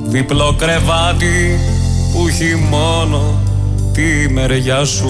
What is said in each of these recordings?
διπλό κρεβάτι που έχει μόνο τη μεριά σου.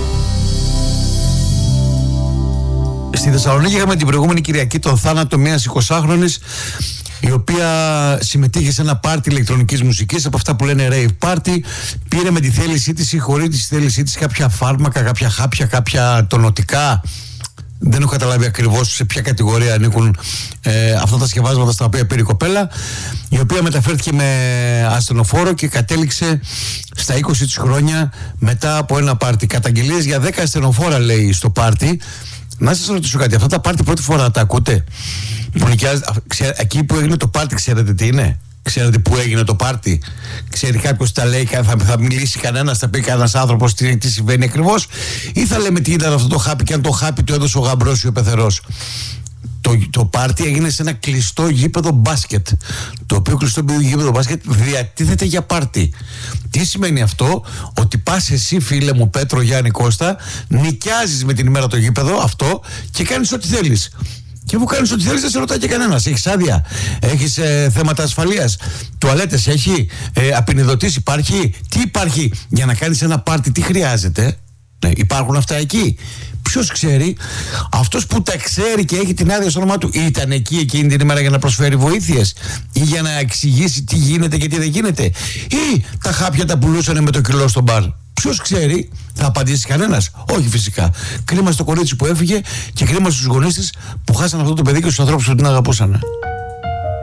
Στη Θεσσαλονίκη είχαμε την προηγούμενη Κυριακή τον θάνατο μιας 20χρονης, η οποία συμμετείχε σε ένα πάρτι ηλεκτρονικής μουσικής, από αυτά που λένε rave party. Πήρε με τη θέλησή της ή χωρίς τη θέλησή της κάποια φάρμακα, κάποια χάπια, κάποια τονωτικά. Δεν έχω καταλάβει ακριβώς σε ποια κατηγορία ανήκουν αυτά τα σκευάσματα στα οποία πήρε η κοπέλα, η οποία μεταφέρθηκε με ασθενοφόρο και κατέληξε στα 20 της χρόνια μετά από ένα πάρτι. Καταγγελίες για 10 ασθενοφόρα, λέει, στο πάρτι. Να σας ρωτήσω κάτι, αυτά τα πάρτι πρώτη φορά τα ακούτε? Εκεί που έγινε το πάρτι, ξέρετε τι είναι? Ξέρετε πού έγινε το πάρτι? Ξέρει κάποιος τα λέει, θα μιλήσει κανένας, θα πει κανένας άνθρωπος τι συμβαίνει ακριβώς? Ή θα λέμε τι ήταν αυτό το χάπι και αν το χάπι του έδωσε ο γαμπρός ή ο πεθερός? Το πάρτι έγινε σε ένα κλειστό γήπεδο μπάσκετ, το οποίο κλειστό γήπεδο μπάσκετ διατίθεται για πάρτι. Τι σημαίνει αυτό? Ότι πας εσύ, φίλε μου Πέτρο, Γιάννη, Κώστα, νοικιάζεις με την ημέρα το γήπεδο αυτό και κάνεις ό,τι θέλεις. Και που κάνεις ό,τι θέλεις δεν σε ρωτάει και κανένας. Έχεις άδεια? Έχεις θέματα ασφαλείας? Τουαλέτες έχει? Απεινιδωτής υπάρχει? Τι υπάρχει για να κάνεις ένα πάρτι? Τι χρειάζεται? Υπάρχουν αυτά εκεί? Ποιος ξέρει? Αυτός που τα ξέρει και έχει την άδεια στο όνομά του ήταν εκεί εκείνη την ημέρα για να προσφέρει βοήθειες ή για να εξηγήσει τι γίνεται και τι δεν γίνεται? Ή τα χάπια τα πουλούσανε με το κιλό στο μπαρ? Ποιος ξέρει? Θα απαντήσει κανένας? Όχι, φυσικά. Κρίμα στο κορίτσι που έφυγε και κρίμα στους γονείς της που χάσαν αυτό το παιδί και στους ανθρώπους που την αγαπούσαν.